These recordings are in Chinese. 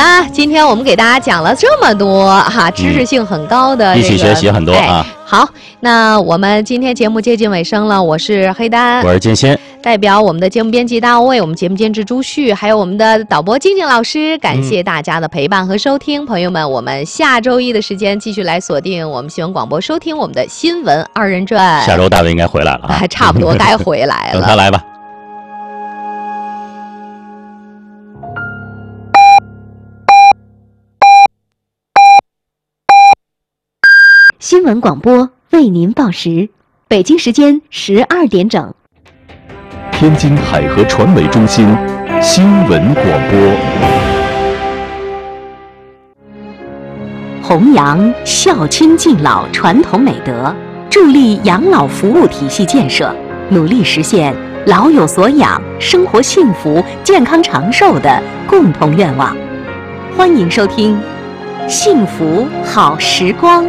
啦，今天我们给大家讲了这么多哈，知识性很高的、 一起学习很多啊。 好，那我们今天节目接近尾声了，我是黑丹， 我是金鑫， 代表我们的节目编辑大卫，我们节目监制朱旭，还有我们的导播静静老师，感谢大家的陪伴和收听，朋友们，我们下周一的时间继续来锁定我们新闻广播，收听我们的新闻二人转。 下周大卫应该回来了啊， 差不多该回来了， 等他来吧。 新闻广播为您报时，北京时间12点整。 天津海河传媒中心新闻广播。 弘扬孝亲敬老传统美德，助力养老服务体系建设，努力实现老有所养、生活幸福、健康长寿的共同愿望。欢迎收听《幸福好时光》。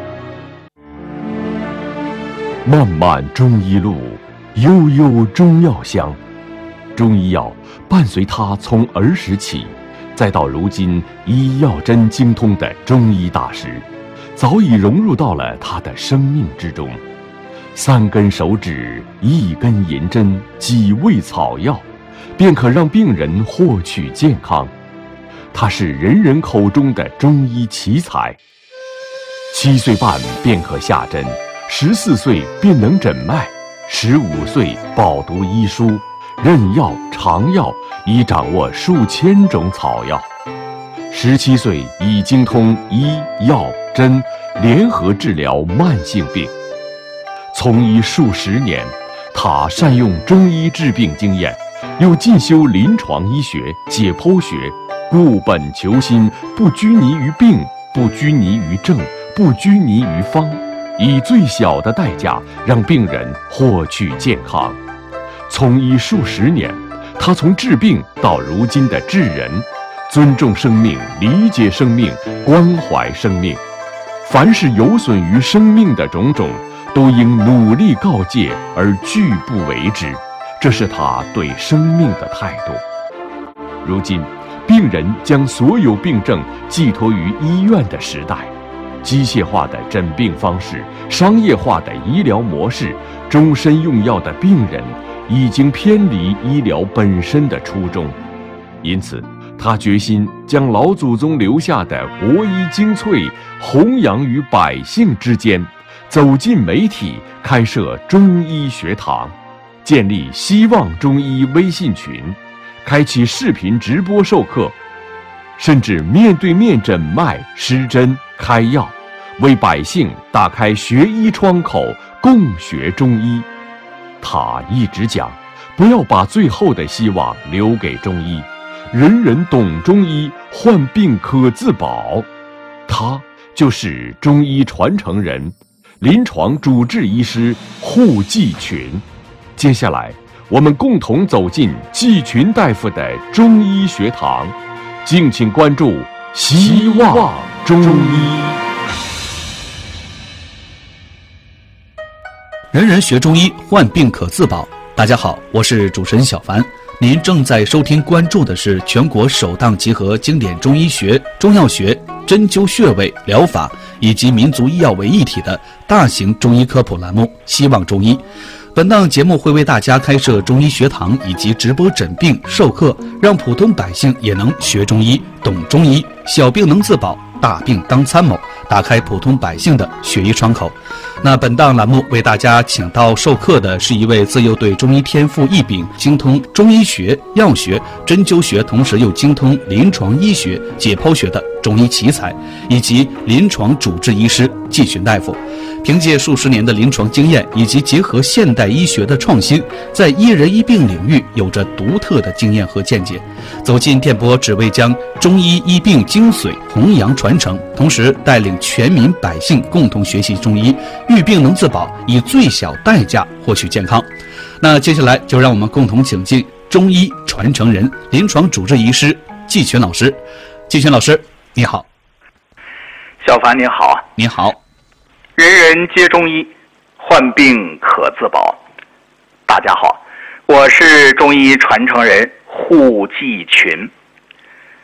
漫漫中医路，悠悠中药香。中医药伴随他从儿时起，再到如今医药真精通的中医大师，早已融入到了他的生命之中。3根手指，1根银针，几味草药，便可让病人获取健康。他是人人口中的中医奇才。7岁半便可下针，14岁便能诊脉，15岁饱读医书，任药尝药，已掌握数千种草药。17岁已精通医药针，联合治疗慢性病。从医数10年，他善用中医治病经验，又进修临床医学、解剖学，固本求新，不拘泥于病，不拘泥于症，不拘泥于方，以最小的代价让病人获取健康。从医数10年，他从治病到如今的治人，尊重生命，理解生命，关怀生命。凡是有损于生命的种种，都应努力告诫而拒不为之，这是他对生命的态度。如今，病人将所有病症寄托于医院的时代，机械化的诊病方式，商业化的医疗模式，终身用药的病人，已经偏离医疗本身的初衷。因此，他决心将老祖宗留下的国医精粹弘扬于百姓之间，走进媒体，开设中医学堂，建立希望中医微信群，开启视频直播授课，甚至面对面诊脉施针开药，为百姓打开学医窗口，共学中医。他一直讲，不要把最后的希望留给中医，人人懂中医，患病可自保。他就是中医传承人，临床主治医师户继群。接下来，我们共同走进继群大夫的中医学堂，敬请关注希望中医。 人人学中医，患病可自保。大家好，我是主持人小凡。您正在收听关注的是全国首档集合经典中医学、中药学、针灸穴位、疗法以及民族医药为一体的大型中医科普栏目《希望中医》。本档节目会为大家开设中医学堂以及直播诊病授课，让普通百姓也能学中医、懂中医，小病能自保，大病当参谋，打开普通百姓的学医窗口。那本档栏目为大家请到授课的是一位自幼对中医天赋异禀，精通中医学、药学、针灸学，同时又精通临床医学、解剖学的中医奇才，以及临床主治医师季群大夫。凭借数十年的临床经验以及结合现代医学的创新，在医人医病领域有着独特的经验和见解。走进电波，只为将中医医病精髓弘扬传承，同时带领全民百姓共同学习中医，遇病能自保，以最小代价获取健康。那接下来就让我们共同请进中医传承人、临床主治医师季群老师。季群老师，你好。 小凡您好。 你好。 人人皆中医，患病可自保。大家好，我是中医传承人户继群。